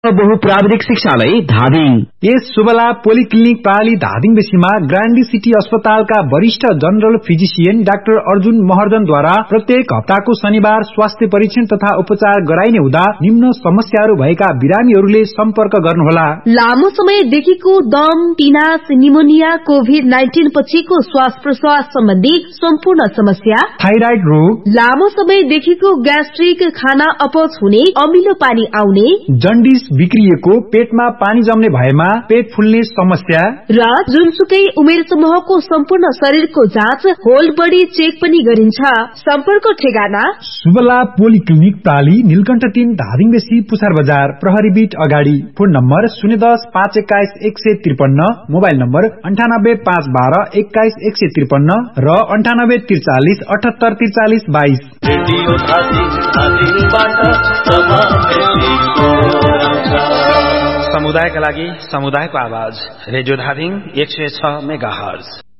बहुप्राविधिक शिक्षालय धादिङ। यस शुभला polyclinic प्राली Dhading बेसीमा ग्रान्डी city अस्पतालका वरिष्ठ जनरल फिजिशियन डाक्टर अर्जुन महर्जनद्वारा प्रत्येक हप्ताको शनिबार स्वास्थ्य परीक्षण तथा उपचार गराइने हुँदा निम्न समस्याहरू भएका बिरामीहरूले सम्पर्क गर्नुहोला। लामो समयदेखिको दम, टिनास, निमोनिया, कोभिड-19 पछिको श्वास प्रश्वास सम्बन्धी सम्पूर्ण समस्या, थाइराइड रोग, लामो समयदेखिको ग्यास्ट्रिक, खाना अपच हुने, अमिलो पानी आउने, जन्डिस बिग्रिएको, पेटमा पानी जम्ने भएमा पेट फुल्ने समस्या र जुनसुकै उमेर समूहको सम्पूर्ण शरीरको जाँच, होल बडी चेक पनि गरिन्छ। सम्पर्क ठेगाना शुभला पोलिक्लिनिक प्राली, नीलकण्ठ 3, धादिङ बेसी, पुछार बजार, प्रहरी बीट अगाडि। फोन नम्बर 010 521 153, मोबाइल नम्बर 98 512 21 153 र 98 43 78 43 22। समुदायका लागि समुदायको आवाज, रेडियो धादिङ 106 मेगाहर्ज।